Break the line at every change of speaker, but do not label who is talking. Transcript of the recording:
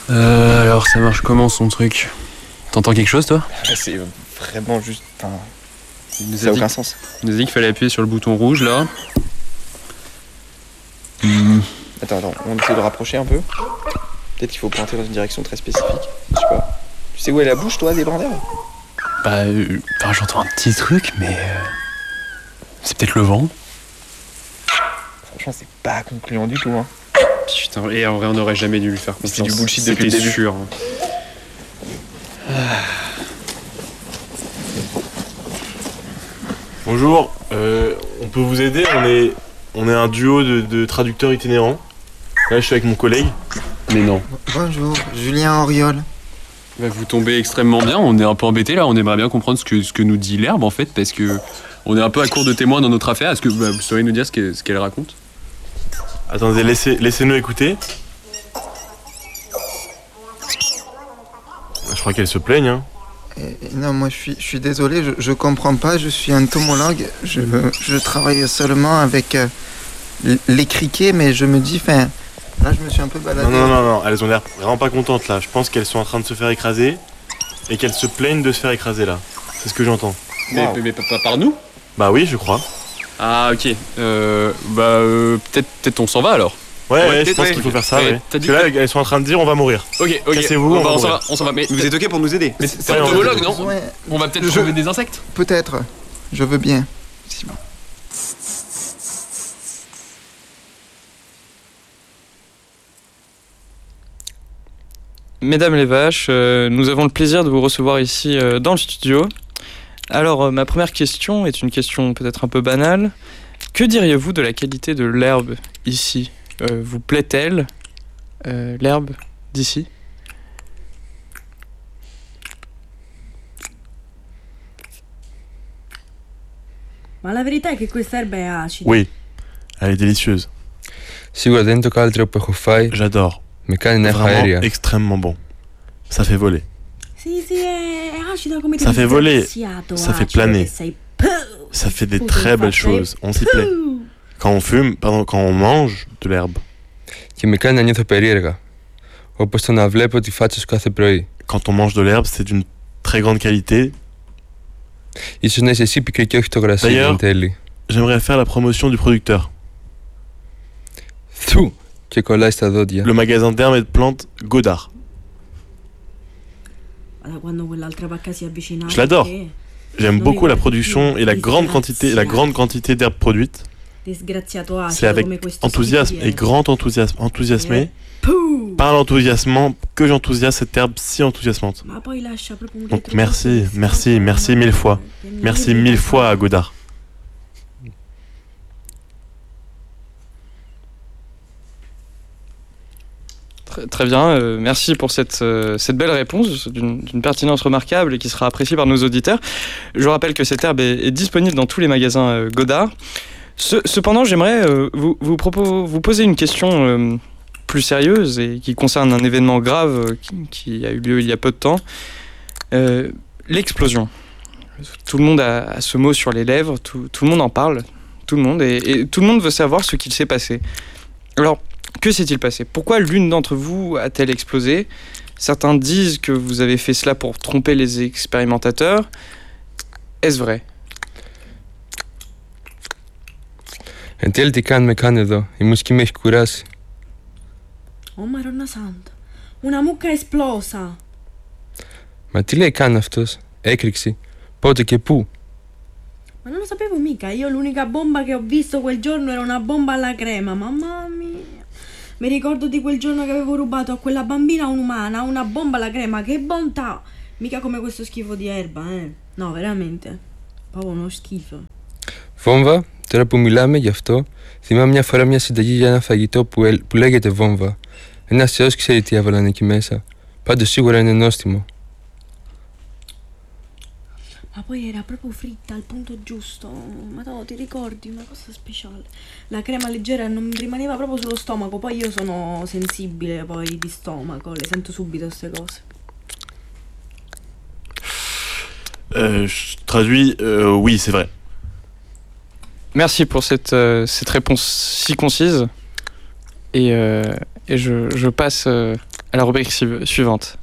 Alors ça marche comment son truc? T'entends quelque chose toi?
C'est vraiment juste... Enfin,
Ça
n'a aucun sens.
Il nous a dit qu'il fallait appuyer sur le bouton rouge là.
Attends, on essaie de rapprocher un peu. Peut-être qu'il faut pointer dans une direction très spécifique. Je sais pas. Tu sais où est la bouche toi des brins d'herbe?
Bah, j'entends un petit truc mais... c'est peut-être le vent.
Franchement c'est pas concluant du tout hein.
Putain, et en vrai on n'aurait jamais dû lui faire confiance.
C'est du bullshit depuis le début.
Sûr.
Bonjour, on peut vous aider? On est un duo de traducteurs itinérants. Là, je suis avec mon collègue.
Mais non.
Bonjour, Julien Auriol.
Bah, vous tombez extrêmement bien, on est un peu embêtés là, on aimerait bien comprendre ce que nous dit l'herbe en fait, parce que on est un peu à court de témoins dans notre affaire. Est-ce que vous sauriez nous dire ce qu'elle raconte?
Attendez, laissez-nous écouter. Je crois qu'elle se plaigne, hein.
Non, moi je suis désolé, je comprends pas, je suis entomologue, je travaille seulement avec les criquets, mais je me dis, là je me suis un peu baladé.
Non, elles ont l'air vraiment pas contentes là. Je pense qu'elles sont en train de se faire écraser et qu'elles se plaignent de se faire écraser là. C'est ce que j'entends.
Mais pas par nous?
Bah oui, je crois.
Ah ok, peut-être on s'en va alors.
Ouais, je pense qu'il faut faire ça. Ouais.
T'as dit
parce que là, elles sont en train de dire on va mourir.
Ok.
Cassez-vous,
on s'en va. Mais
Vous êtes ok pour nous aider?
Mais c'est entomologue, non?
Ouais,
On va peut-être trouver des insectes.
peut-être, je veux bien. Si bon.
Mesdames les vaches, nous avons le plaisir de vous recevoir ici dans le studio. Alors, ma première question est une question peut-être un peu banale. Que diriez-vous de la qualité de l'herbe ici? Vous plaît-elle, l'herbe d'ici?
Ma la verità è che questa erba è acida.
Oui, elle est délicieuse.
Σίγουρα δεν είναι το καλύτερο που έχω φάει.
J'adore.
Με κάνει να έχω
Vraiment
αέρια.
extrêmement bon. Ça fait voler.
Sì, è acida come
Ça fait voler,
disgraziato,
ça fait
acido
planer.
che sei.
Ça fait des
Putain,
très belles
faccia,
choses. On s'y plaît. Quand on mange de l'herbe,
Και με κάνει να νιώθω περίεργα. Όπως το να βλέπω τη φάτσα σου κάθε πρωί.
quand on mange de l'herbe, c'est d'une très grande qualité.
Ίσως να είσαι εσύ πικρή και όχι το γρασί
D'ailleurs,
εν τέλει.
J'aimerais faire la promotion du producteur.
Θου! Και κολλάει στα δόντια.
Le magasin d'herbes et de plantes Godard.
Guarda, quando quell'altra pacca si avvicina.
Je l'adore. J'aime beaucoup la production et la grande quantité d'herbes produites.
Disgraziato acido
C'est avec
come questo
enthousiasme et grand enthousiasmé, par l'enthousiasme que j'enthousiasme cette herbe si enthousiasmante.
Ma poi lascia proprio un
Donc
retrogusto
merci mille fois. Merci mille fois à Godard.
Très bien, merci pour cette belle réponse d'une pertinence remarquable et qui sera appréciée par nos auditeurs. Je rappelle que cette herbe est disponible dans tous les magasins Godard. Cependant, j'aimerais vous poser une question plus sérieuse et qui concerne un événement grave qui a eu lieu il y a peu de temps. L'explosion. Tout le monde a ce mot sur les lèvres, tout le monde en parle, tout le monde, et tout le monde veut savoir ce qu'il s'est passé. Alors, que s'est-il passé? Pourquoi l'une d'entre vous a-t-elle explosé? Certains disent que vous avez fait cela pour tromper les expérimentateurs. Est-ce vrai?
Εν τέλει τι κάνουμε καν εδώ. Η μουσική με έχει κουράσει.
Oh Madonna Santa, una mucca esplosa.
Μα τι λέει καν αυτός? Έκρηξη. Πότε και πού?
Ma non lo sapevo mica, io l'unica bomba che ho visto quel giorno era una bomba alla crema, mamma mia. Mi ricordo di quel giorno che avevo rubato a quella bambina un'umana, una bomba alla crema, che bontà! Mica come questo schifo di erba, No, veramente. Proprio uno schifo.
Βόμβα, τώρα που μιλάμε γι' αυτό, θυμάμαι μια φορά μια συνταγή για ένα φαγητό που λέγεται βόμβα. Ένας θεός ξέρει τι έβαλαν εκεί μέσα. Πάντως σίγουρα είναι νόστιμο.
Ma poi era proprio fritta al punto giusto. Ma no, ti ricordi? Una cosa speciale. La crema leggera non mi rimaneva proprio sullo stomaco. Poi io sono sensibile poi di stomaco. Le sento subito queste cose.
Je traduis, oui, c'est vrai.
Merci pour cette réponse si concise. Et je passe à la rubrique suivante.